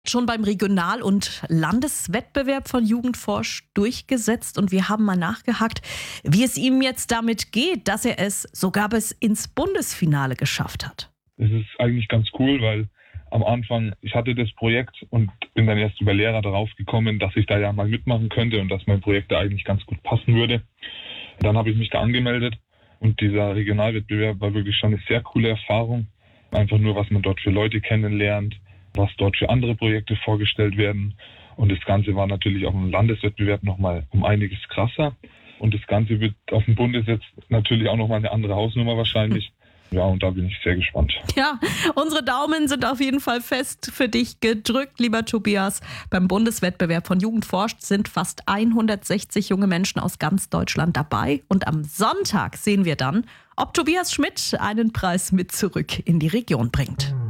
schon beim Regional- und Landeswettbewerb von Jugendforsch durchgesetzt und wir haben mal nachgehakt, wie es ihm jetzt damit geht, dass er es sogar bis ins Bundesfinale geschafft hat. Es ist eigentlich ganz cool, weil am Anfang, ich hatte das Projekt und bin dann erst über Lehrer darauf gekommen, dass ich da ja mal mitmachen könnte und dass mein Projekt da eigentlich ganz gut passen würde. Dann habe ich mich da angemeldet und dieser Regionalwettbewerb war wirklich schon eine sehr coole Erfahrung. Einfach nur, was man dort für Leute kennenlernt, was dort für andere Projekte vorgestellt werden. Und das Ganze war natürlich auch im Landeswettbewerb nochmal um einiges krasser. Und das Ganze wird auf dem Bundes jetzt natürlich auch nochmal eine andere Hausnummer wahrscheinlich. Ja, und da bin ich sehr gespannt. Ja, unsere Daumen sind auf jeden Fall fest für dich gedrückt, lieber Tobias. Beim Bundeswettbewerb von Jugendforscht sind fast 160 junge Menschen aus ganz Deutschland dabei. Und am Sonntag sehen wir dann, ob Tobias Schmidt einen Preis mit zurück in die Region bringt.